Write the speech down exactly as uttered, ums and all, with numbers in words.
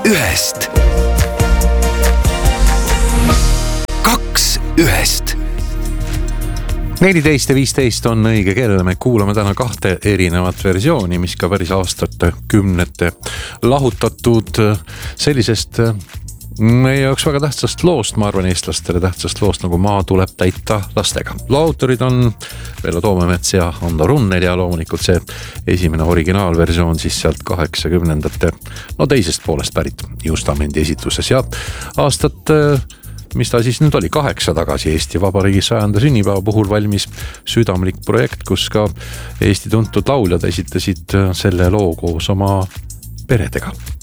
ühest. Kaks ühest. neliteist ja viisteist on õige kell, me kuulame täna kahte erinevat versiooni, mis ka päris aastate kümnete lahutatud sellisest meie jaoks väga tähtsast loost, ma arvan eestlastele tähtsast loost nagu Maa tuleb täita lastega. Loo autorid on Vello Toomemets ja Ando Runnel ja loomulikult see esimene originaalversioon siis sealt kaheksakümnendate no teisest poolest pärit Justamendi esituses ja aastat mis ta siis nüüd oli kaheksa tagasi Eesti Vabariigi sajanda sünnipäeva puhul valmis südamlik projekt, kus ka Eesti tuntud lauljad esitasid selle loo koos oma peredega.